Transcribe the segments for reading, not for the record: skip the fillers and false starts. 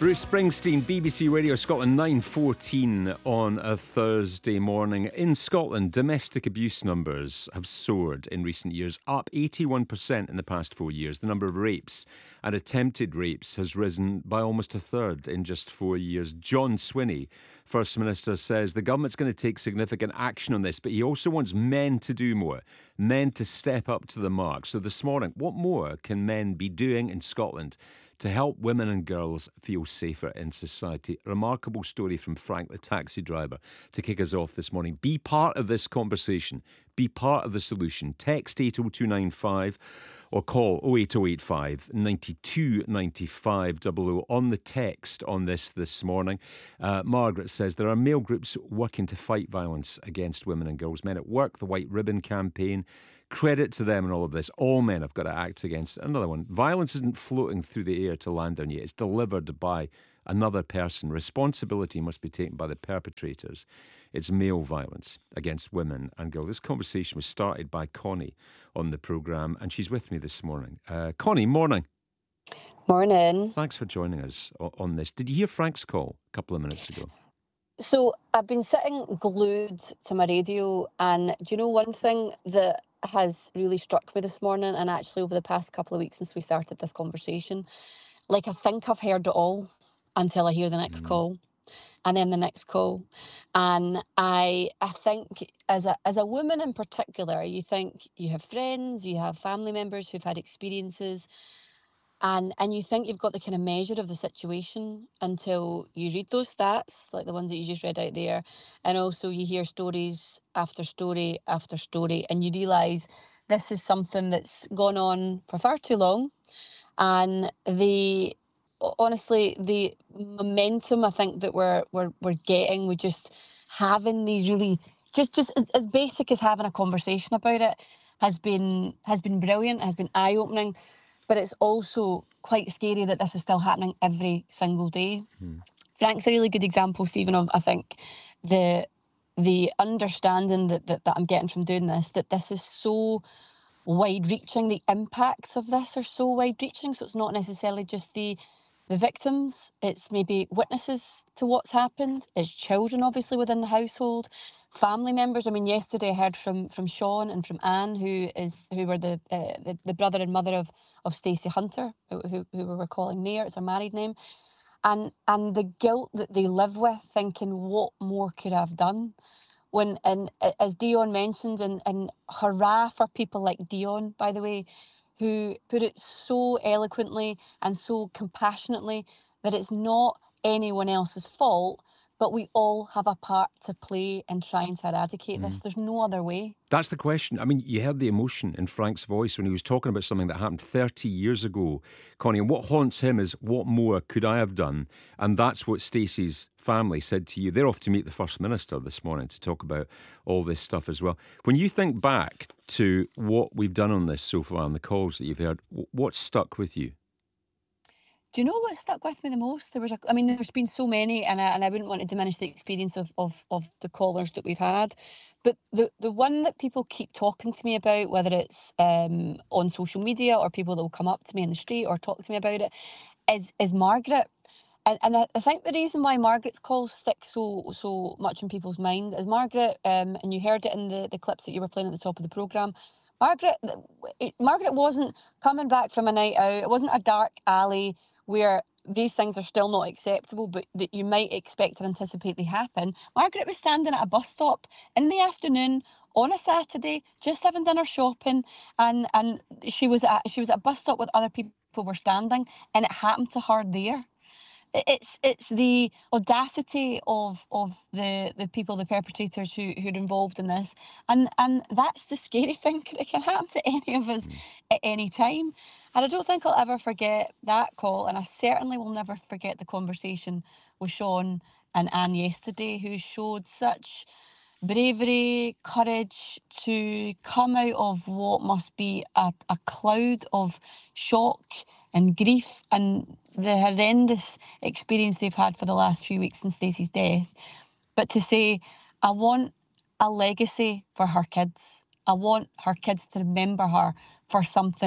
Bruce Springsteen, BBC Radio Scotland, 9:14 on a Thursday morning. In Scotland, domestic abuse numbers have soared in recent years, up 81% in the past 4 years. The number of rapes and attempted rapes has risen by almost a third in just 4 years. John Swinney, First Minister, says the government's going to take significant action on this, but he also wants men to do more, men to step up to the mark. So this morning, what more can men be doing in Scotland to help women and girls feel safer in society? Remarkable story from Frank, the taxi driver, to kick us off this morning. Be part of this conversation. Be part of the solution. Text 80295 or call 08085 92 95 00. On the text on this morning, Margaret says there are male groups working to fight violence against women and girls. Men at Work, the White Ribbon Campaign. Credit to them in all of this. All men have got to act against it. Another one. Violence isn't floating through the air to land on you. It's delivered by another person. Responsibility must be taken by the perpetrators. It's male violence against women and girls. This conversation was started by Connie on the programme, and she's with me this morning. Connie, morning. Morning. Thanks for joining us on this. Did you hear Frank's call a couple of minutes ago? So I've been sitting glued to my radio, and do you know one thing that has really struck me this morning, and actually over the past couple of weeks since we started this conversation? Like, I think I've heard it all until I hear the next call, and then the next call. And I think as a woman in particular, you think you have friends, you have family members who've had experiences, and you think you've got the kind of measure of the situation until you read those stats, like the ones that you just read out there. And also you hear stories after story after story, and you realise this is something that's gone on for far too long. And honestly, the momentum I think that we're getting with just having these really, just as basic as having a conversation about it, has been brilliant, has been eye-opening. But it's also quite scary that this is still happening every single day. Frank's a really good example, Stephen, of, I think, the understanding that I'm getting from doing this, that this is so wide-reaching. The impacts of this are so wide-reaching. So it's not necessarily just the victims, it's maybe witnesses to what's happened. It's children, obviously, within the household, family members. I mean, yesterday I heard from Sean and from Anne, who were the brother and mother of Stacey Hunter, who we were calling Mayor. It's her married name. And the guilt that they live with, thinking, what more could I have done? And as Dion mentioned, and hurrah for people like Dion, by the way, who put it so eloquently and so compassionately that it's not anyone else's fault, but we all have a part to play in trying to eradicate this. There's no other way. That's the question. I mean, you heard the emotion in Frank's voice when he was talking about something that happened 30 years ago, Connie. And what haunts him is, what more could I have done? And that's what Stacey's family said to you. They're off to meet the First Minister this morning to talk about all this stuff as well. When you think back to what we've done on this so far and the calls that you've heard, what's stuck with you? Do you know what stuck with me the most? There's been so many, and I wouldn't want to diminish the experience of the callers that we've had. But the one that people keep talking to me about, whether it's on social media or people that will come up to me in the street or talk to me about it, is Margaret. And I think the reason why Margaret's calls stick so much in people's mind is Margaret, and you heard it in the clips that you were playing at the top of the programme. Margaret wasn't coming back from a night out. It wasn't a dark alley where these things are still not acceptable, but that you might expect or anticipate they happen. Margaret was standing at a bus stop in the afternoon on a Saturday, just having done her shopping, and she was at a bus stop with other people were standing, and it happened to her there. It's the audacity of the people, the perpetrators who are involved in this, and that's the scary thing. It can happen to any of us at any time, and I don't think I'll ever forget that call, and I certainly will never forget the conversation with Sean and Anne yesterday, who showed such bravery, courage to come out of what must be a cloud of shock and grief and the horrendous experience they've had for the last few weeks since Stacey's death. But to say, I want a legacy for her kids. I want her kids to remember her for something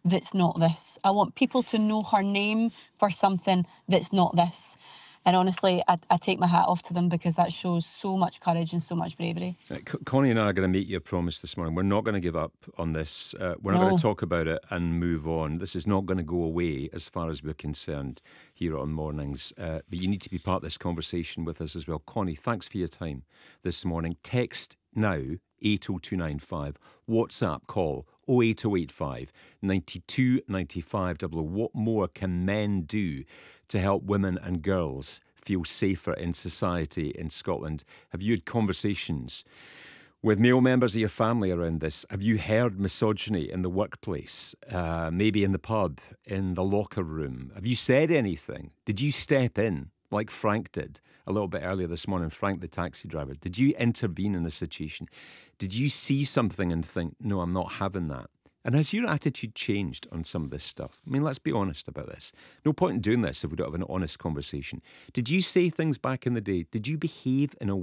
that's not this. I want people to know her name for something that's not this. And honestly, I take my hat off to them because that shows so much courage and so much bravery. Connie and I are going to make you a promise this morning. We're not going to give up on this. We're not going No. to talk about it and move on. This is not going to go away as far as we're concerned here on Mornings. But you need to be part of this conversation with us as well. Connie, thanks for your time this morning. Text now, 80295. WhatsApp call 08085 92 95 00. What more can men do to help women and girls feel safer in society in Scotland? Have you had conversations with male members of your family around this? Have you heard misogyny in the workplace, maybe in the pub, in the locker room? Have you said anything? Did you step in like Frank did a little bit earlier this morning? Frank, the taxi driver. Did you intervene in a situation? Did you see something and think, no, I'm not having that? And has your attitude changed on some of this stuff? I mean, let's be honest about this. No point in doing this if we don't have an honest conversation. Did you say things back in the day? Did you behave in a